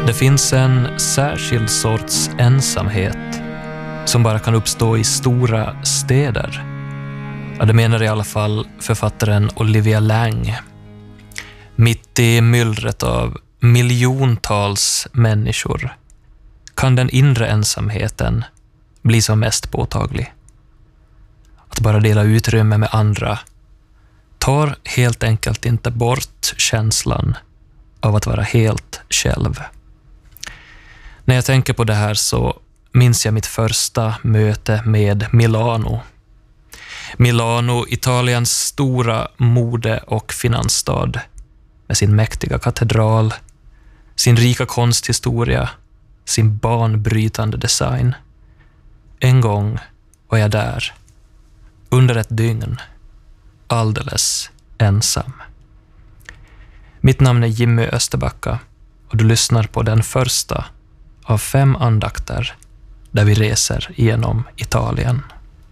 det finns en särskild sorts ensamhet som bara kan uppstå i stora städer. Ja, det menar i alla fall författaren Olivia Laing. Mitt i myllret av miljontals människor kan den inre ensamheten bli som mest påtaglig. Att bara dela utrymme med andra tar helt enkelt inte bort känslan av att vara helt själv. När jag tänker på det här så minns jag mitt första möte med Milano. Milano, Italiens stora mode- och finansstad med sin mäktiga katedral, sin rika konsthistoria, sin banbrytande design. En gång var jag där, under ett dygn, alldeles ensam. Mitt namn är Jimmy Österbacka och du lyssnar på den första av 5 andakter där vi reser genom Italien.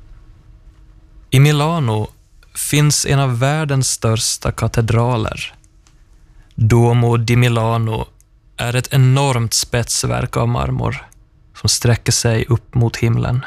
I Milano finns en av världens största katedraler. Duomo di Milano är ett enormt spetsverk av marmor som sträcker sig upp mot himlen.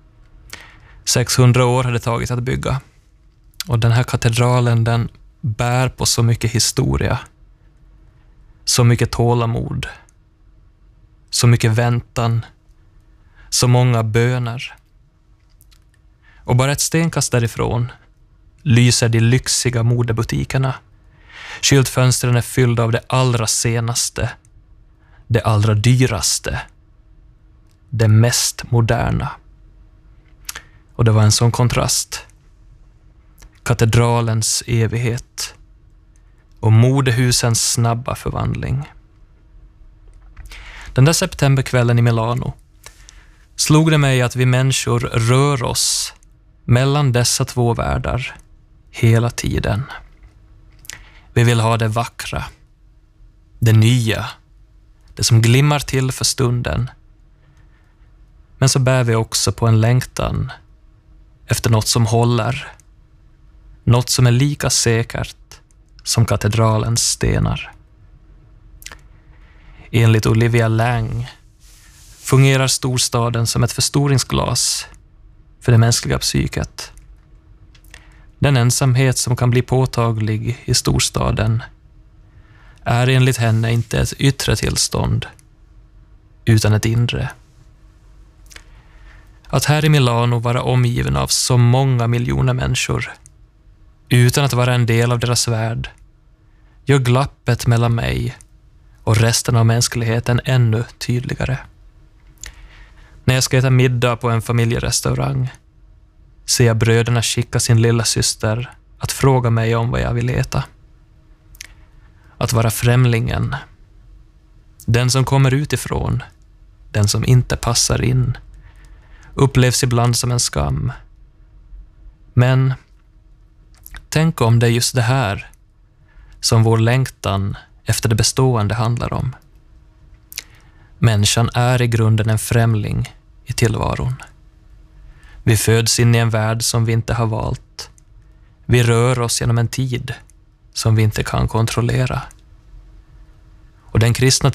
600 år har det tagit att bygga. Och den här katedralen, den bär på så mycket historia, så mycket tålamod, så mycket väntan, så många böner. Och bara ett stenkast därifrån lyser de lyxiga modebutikerna. Skyltfönstren är fyllda av det allra senaste, det allra dyraste, det mest moderna. Och det var en sån kontrast. Katedralens evighet och modehusens snabba förvandling. Den där septemberkvällen i Milano slog det mig att vi människor rör oss mellan dessa 2 världar hela tiden. Vi vill ha det vackra, det nya, det som glimmar till för stunden. Men så bär vi också på en längtan efter något som håller, något som är lika säkert som katedralens stenar. Enligt Olivia Laing fungerar storstaden som ett förstoringsglas för det mänskliga psyket. Den ensamhet som kan bli påtaglig i storstaden är enligt henne inte ett yttre tillstånd utan ett inre. Att här i Milano vara omgiven av så många miljoner människor utan att vara en del av deras värld gör glappet mellan mig och resten av mänskligheten ännu tydligare. När jag ska äta middag på en familjerestaurang ser jag bröderna skicka sin lilla syster att fråga mig om vad jag vill äta. Att vara främlingen, den som kommer utifrån, den som inte passar in, upplevs ibland som en skam. Men tänk om det är just det här som vår längtan efter det bestående handlar om. Människan är i grunden en främling i tillvaron. Vi föds in i en värld som vi inte har valt. Vi rör oss genom en tid som vi inte kan kontrollera. Och den kristna